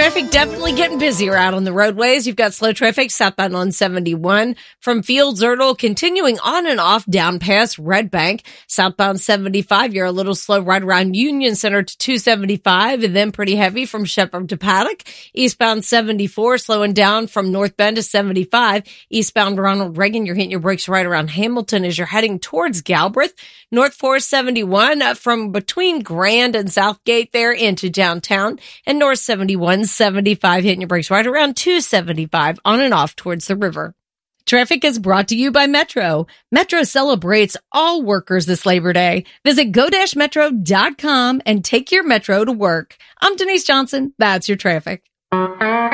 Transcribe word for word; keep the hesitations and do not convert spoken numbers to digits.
Traffic definitely getting busier out on the roadways. You've got slow traffic southbound on seventy-one from Fields Erdel continuing on and off down past Red Bank. Southbound seventy-five, you're a little slow right around Union Center to two seventy-five and then pretty heavy from Shepherd to Paddock. Eastbound seventy-four slowing down from North Bend to seventy-five. Eastbound Ronald Reagan, you're hitting your brakes right around Hamilton as you're heading towards Galbraith. North four seventy-one uh, from between Grand and Southgate there into downtown, and North seventy-one seventy-five hitting your brakes right around two seventy-five on and off towards the river. Traffic is brought to you by Metro. Metro celebrates all workers this Labor Day. Visit go dash metro dot com and take your Metro to work. I'm Denise Johnson. That's your traffic.